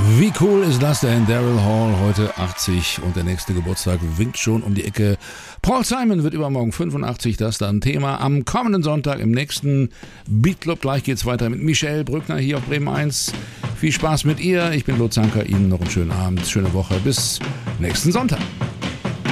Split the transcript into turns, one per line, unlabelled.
Wie cool ist das denn? Daryl Hall, heute 80 und der nächste Geburtstag winkt schon um die Ecke. Paul Simon wird übermorgen 85, das dann Thema am kommenden Sonntag im nächsten Beat Club. Gleich geht's weiter mit Michelle Brückner hier auf Bremen 1. Viel Spaß mit ihr. Ich bin Lutz Zanker, Ihnen noch einen schönen Abend, schöne Woche. Bis nächsten Sonntag.